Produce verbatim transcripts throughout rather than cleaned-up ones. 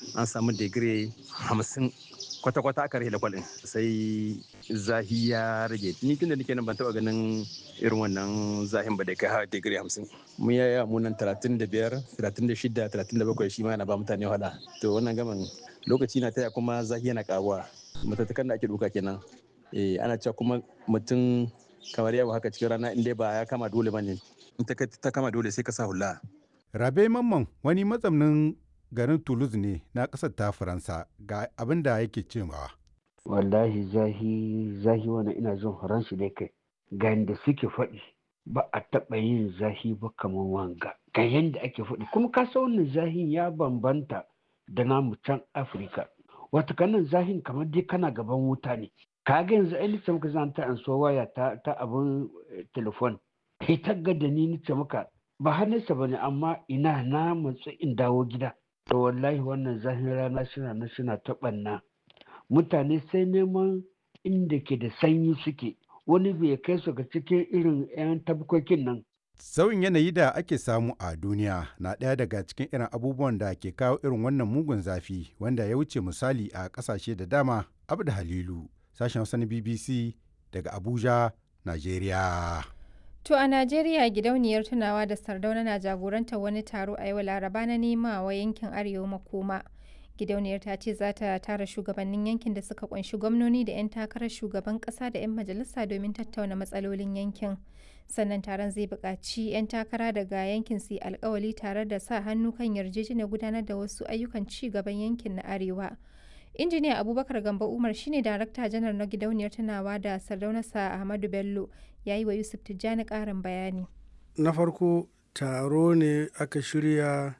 an samu digiri hamsin kwata-kwata aka rage lakwalin sai zahi ya rage. Ni tun da nake nan ban taɓa ganin irin wannan zahin ba da kai har digiri hamsin. Mun yaya munan talatin da biyar, talatin da shida, talatin da bakwai shi ma yana ba mutane wahala. To wannan gaman lokaci na taya kuma zahi yana ƙaruwa. Matattakan da ake ɗauka kenan. Eh ana cewa kuma mutum kamar yawa haka cikin rana in dai ba ya kama dole ba ne. In ta kama dole sai ka sa hula. Rabe Mamman wani mazaunin garin Toulouse ne na ƙasar ta Faransa ga abin da yake cewa. Wallahi zahi zahi wannan ina jin horon shi dai kai. Ga yanda suke faɗi ba a taɓa yin zahi ba kamar wanga. Ga yanda ake faɗi kuma ka san wannan zahin ya bambanta da namu can Afirka. Wata kanan zahin kamar dai kana gaban wuta ne. Ka ga yanzu ai nace maka zan ta anso waya ta ta abun telefon. Kai tagga da ni nace maka ba hannunsa bane amma ina na matsu in dawo gida. To wallahi wannan zahin rana suna na suna ta ɓanna. Mutane sai neman inda ke da sanyi suke wani bai kai su ga cikin irin 'yan tabkokin nan. Sauyin yanayi da ake samu a duniya na ɗaya daga cikin irin abubuwan da ke kawo irin wannan mugun zafi wanda ya wuce misali a ƙasashe da dama. Abda Halilu, sashen Hausa na B B C daga Abuja, Najeriya. To a Najeriya gidauniyar tunawa da Sardauna na jagorantar wani taro a yau Laraba na nema wa yankin Arewa makoma. Gidauniyar ta ce za ta tara shugabannin yankin da suka kunshi gwamnoni da 'yan takarar shugaban kasa da 'yan majalisa domin tattauna matsalolin yankin. Sannan taron zai buƙaci 'yan takara daga yankin su yi alkawali tare da sa hannu kan yarjejeniyar gudanar da wasu ayyukan ci gaban yankin na Arewa. Injiniya Abubakar Gambo Umar shine darakta janar na gidauniyar tunawa da Sardauna Sa Ahmadu Bello ya yi wa Yusuf Tijjani ƙarin bayani. Na farko taro ne aka shirya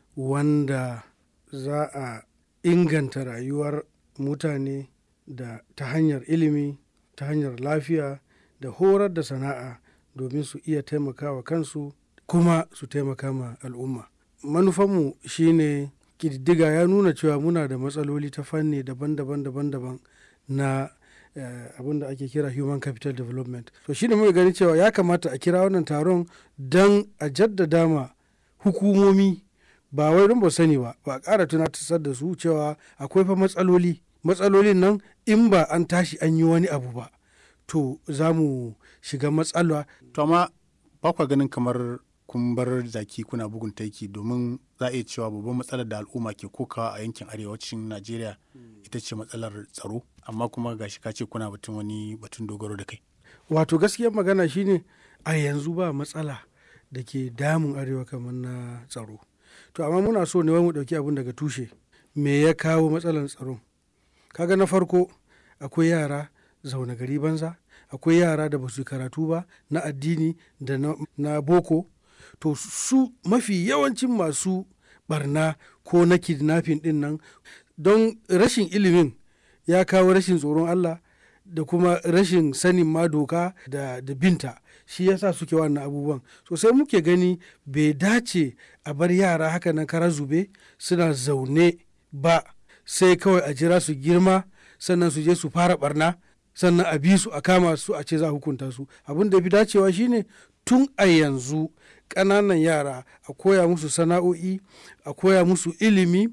wanda za a inganta rayuwar mutane da ta hanyar ilimi, ta hanyar lafiya da horar da sana'a domin su iya taimakawa kansu kuma su taimaka ma al'umma. Manufanmu shine ƙididdiga ya nuna cewa muna da matsaloli ta fanni daban-daban daban-daban na uh, abin da ake kira human capital development. To shi ne muka gani cewa ya kamata a kira wannan taron don a jaddada ma hukumomi ba wai don ba sani ba ba a ƙara tunatar da su cewa akwai fa matsaloli matsalolin nan in ba an tashi an yi wani abu ba to za mu shiga matsala. To amma ba kwa ganin kamar kun bar zaki kuna bugun taiki domin za a iya cewa babban matsalar da al'umma ke kokawa a yankin arewacin Najeriya ita ce matsalar tsaro amma kuma gashi ka ce kuna batun wani batun dogaro da kai. Wato gaskiyar magana shine a yanzu ba matsala da ke damun arewa kamar na tsaro. To amma muna so ne mu dauki abin daga tushe me ya kawo matsalar tsaron. Kaga na farko akwai yara zaune gari banza, akwai yara da ba su karatu ba na addini da na, na boko. To su mafi yawancin masu barna ko na kidnapping din nan don rashin ilimin ya kawo rashin tsoron Allah da kuma rashin sanin ma doka da, da binta shi yasa suke wannan abubuwan. So sai muke gani bai dace a bar yara haka nan kara zube suna zaune ba sai kawai a jira su girma sannan su je su fara barna sannan a bi su a kama su a ce za a hukunta su. Abin da fi dacewa shine tun a yanzu ƙananan yara a koya musu sana'o'i a koya musu ilimi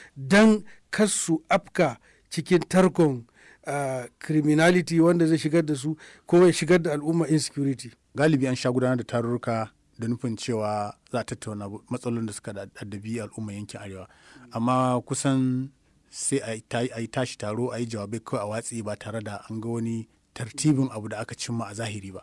don kar su afka cikin tarkon uh, criminality wanda zai shigar da su kuma ya shigar da al'umma insecurity. Galibi an sha gudanar da tarurruka da nufin cewa za a tattauna matsalolin da suka addabi al'umma yankin arewa amma kusan sai a yi tashi taro a yi jawabai kawai a watsi ba tare da an ga wani tartibin abu da aka cimma a zahiri ba.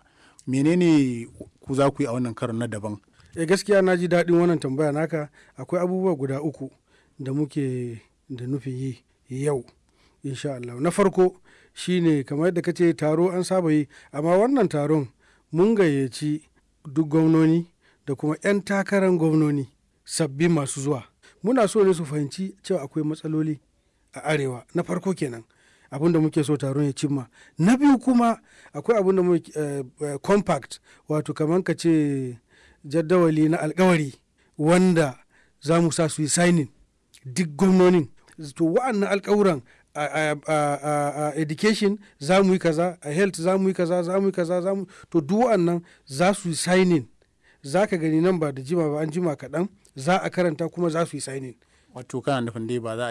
Menene ku za ku yi a wannan karon na daban? E gaskiya na ji daɗin wannan tambaya naka. Akwai abubuwa guda uku da muke da nufin yi yau insha Allah. Na farko shine kamar yadda kace taro an saba yi amma wannan taron mun gayyaci duk gwamnoni da kuma 'yan takarar gwamnoni sabbi masu zuwa. Muna so ne su fahimci cewa akwai matsaloli a arewa. Na farko kenan abin da muke so taron ya cimma. Na biyu kuma akwai abin da muke uh, uh, compact wato kamar ka ce jadawali na alkawari wanda za mu sa su yi signing duk gwamnonin. To wa'annan alkawuran a uh, uh, uh, uh, education za mu yi kaza, a health za mu yi kaza, za mu yi kaza, za mu to duk wa'annan za su yi signing. Za ka gani nan ba da jima ba an jima kaɗan za a karanta kuma za su yi signing. Wato kana nufin dai ba za